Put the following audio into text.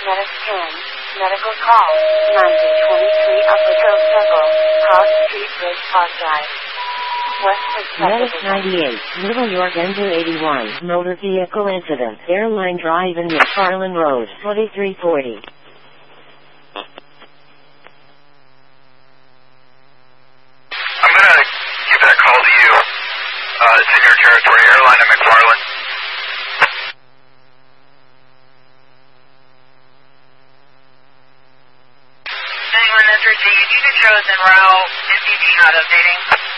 Medic 10, medical call, 9023 Upper Hill Circle, Cross Street Bridge Park Drive. Medic 98, Little York engine 81, motor vehicle incident, Airline Drive and McFarland Road, 2340. I'm gonna give that call to you. It's in your territory, Airline and McFarland. Anyone that's received, you can chosen route 50 not updating.